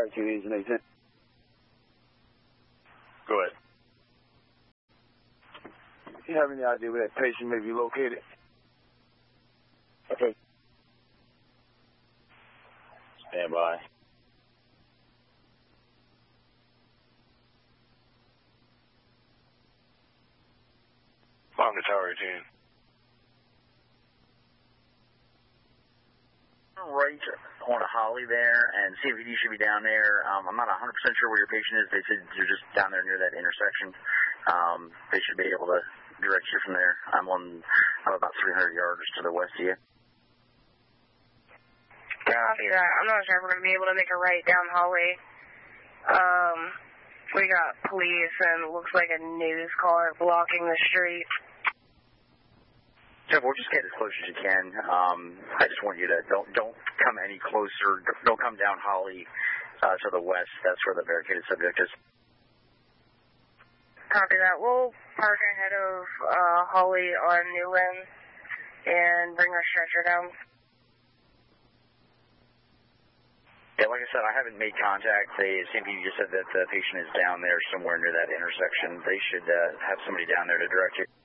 2 needs an 810. Go ahead. Do you have any idea where that patient may be located? Okay. Stand by. Monitor Tower 18. Right on Holly there, and CVD should be down there. I'm not 100% sure where your patient is. They said you're just down there near that intersection. They should be able to direct you from there. I'm about 300 yards to the west of you. Copy that. I'm not sure if we're going to be able to make a right down the hallway. We got police and it looks like a news car blocking the street. Yeah, we'll just get as close as you can. I just want you to don't come any closer. Don't come down Holly to the west. That's where the barricaded subject is. Copy that. We'll park ahead of Holly on Newland and bring our stretcher down. Yeah, like I said, I haven't made contact. CMP just said that the patient is down there somewhere near that intersection. They should have somebody down there to direct you.